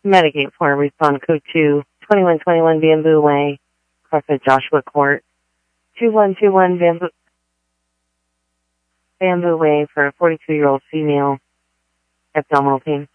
Medicate for respond code 2, 2121 Bamboo Way, CrossFit Joshua Court, 2121 Bamboo Way for a 42-year-old female, abdominal pain.